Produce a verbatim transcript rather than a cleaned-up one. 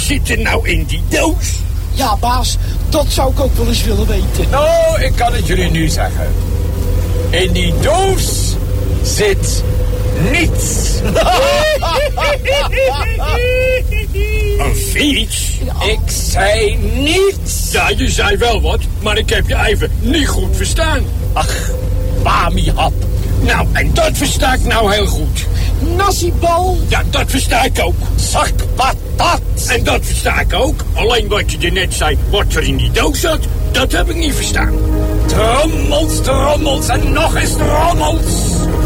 zit er nou in die doos? Ja, baas, dat zou ik ook wel eens willen weten. Nou, ik kan het jullie nu zeggen. In die doos zit niets. Een fiets? Ja. Ik zei niets. Ja, je zei wel wat, maar ik heb je even niet goed verstaan. Ach, Bami-hap. Nou, en dat versta ik nou heel goed. Nassibal. Ja, dat versta ik ook. Zak patat. En dat versta ik ook. Alleen wat je er net zei, wat er in die doos zat, dat heb ik niet verstaan. Trommels, trommels en nog eens trommels.